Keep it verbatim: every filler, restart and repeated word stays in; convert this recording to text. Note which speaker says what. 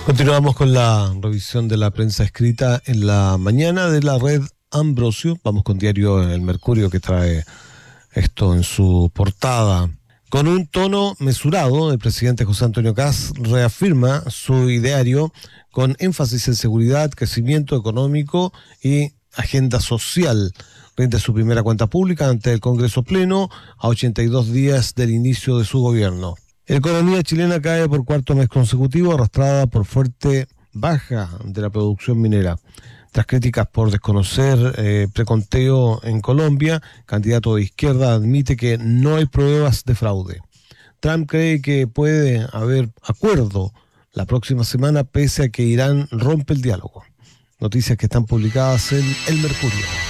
Speaker 1: Continuamos con la revisión de la prensa escrita en la mañana de la red Ambrosio. Vamos con Diario El Mercurio, que trae esto en su portada. Con un tono mesurado, el presidente José Antonio Kast reafirma su ideario con énfasis en seguridad, crecimiento económico y agenda social. Rinde su primera cuenta pública ante el Congreso Pleno a ochenta y dos días del inicio de su gobierno. La economía chilena cae por cuarto mes consecutivo, arrastrada por fuerte baja de la producción minera. Tras críticas por desconocer eh, preconteo en Colombia, candidato de izquierda admite que no hay pruebas de fraude. Trump cree que puede haber acuerdo la próxima semana pese a que Irán rompe el diálogo. Noticias que están publicadas en El Mercurio.